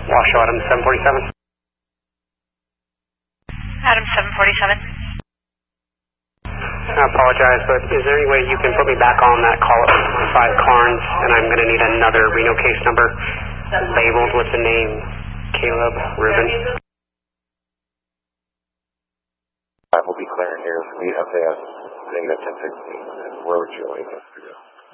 Washoe, Adam 747. Adam 747. I apologize, but is there any way you can put me back on that call at 5 Carnes, and I'm going to need another Reno case number labeled with the name Caleb Rubin. I will be clearing here from the SAS negative 1016. Where would you like us to go?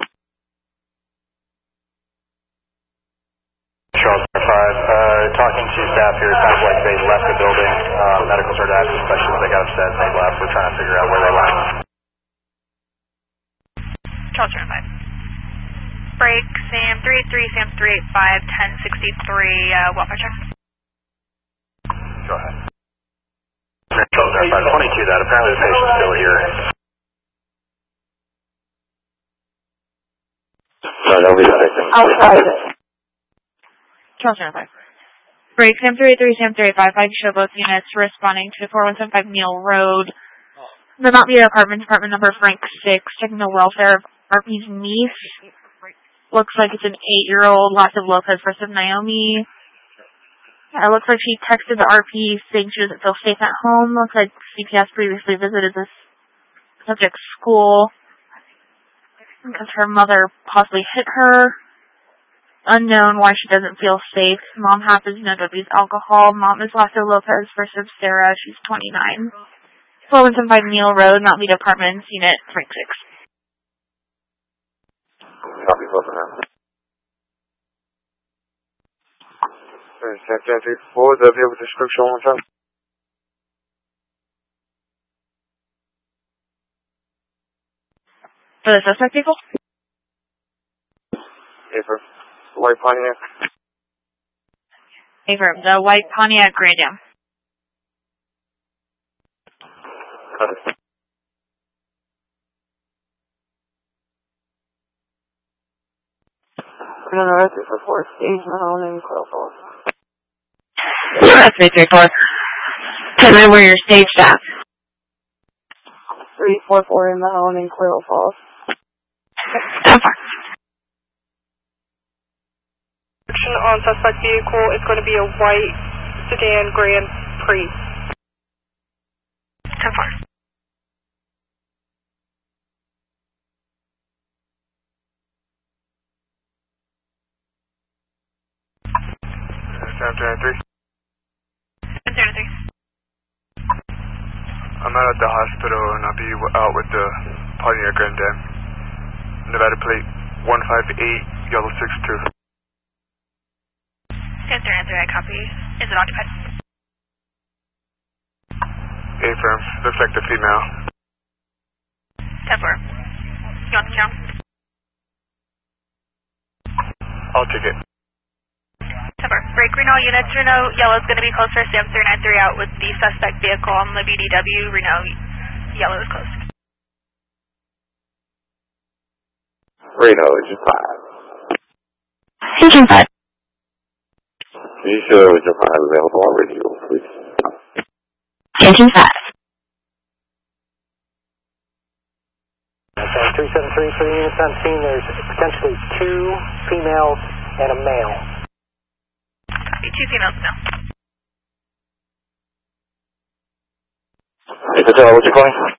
Charles 5, talking to staff here, it sounds like they left the building. Medical started asking questions, they got upset, they left. We're trying to figure out where they went. Charles 5. Break, Sam 383, Sam 385, 1063, welfare check. Go ahead. Charles 522, that apparently the patient's still here. No, don't be affecting. Outside. Charles 5. Break, Sam 383, Sam 385, show both units responding to 4175 Neal Road. The Mount Media Apartment number Frank 6, checking the welfare of RP's niece. Looks like it's an 8-year-old, lots of Lopez versus Naomi. It looks like she texted the RP saying she doesn't feel safe at home. Looks like CPS previously visited this subject's school because her mother possibly hit her. Unknown why she doesn't feel safe. Mom happens to abuse alcohol. Mom is Lasso Lopez versus Sarah. She's 29. 4175 Neal Road, Mount Mead Apartments, Unit Frank 6. Copy, close enough. What was the vehicle description one more time? For the suspect vehicle? Affirm. White Pontiac. Affirm. The white Pontiac Grand Am. Copy. We're going to arrest you for 4 stage Mahone and Quail Falls. That's 334. Tell me where your stage at. 344 in Mahone and Quail Falls. On suspect vehicle, it's going to be a white sedan Grand Prix. 10-4. Sam 393. 10-3. I'm out at the hospital and I'll be out with the Pontiac Grand Am. Nevada plate 158, yellow 62. 10-3, I copy. Is it occupied? Affirm. Looks like the female. 10-4. You want the count? I'll take it. 10-4. Break Reno units. Reno yellow is going to be closed for Sam 393 out with the suspect vehicle on the BDW. Reno yellow is closed. Reno, Agent 5. Agent 5. Can you show Agent 5 available on radio, please? Agent 5. Okay, 373 for the units on scene. There's potentially 2 females and a male. Copy. 2 females now. Hey, Patel, what's your calling?